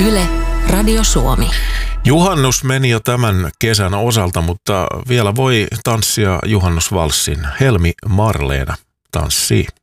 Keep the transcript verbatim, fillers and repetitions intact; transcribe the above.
Yle, Radio Suomi. Juhannus meni jo tämän kesän osalta, mutta vielä voi tanssia juhannusvalssin. Helmi Marleena tanssii.